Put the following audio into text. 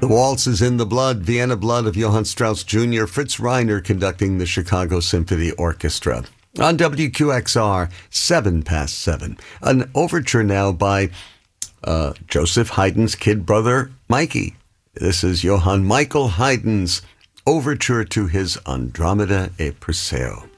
The Waltz is in the Blood, Vienna Blood of Johann Strauss Jr., Fritz Reiner conducting the Chicago Symphony Orchestra. On WQXR, 7:07. An overture now by Joseph Haydn's kid brother, Mikey. This is Johann Michael Haydn's overture to his Andromeda e Perseo.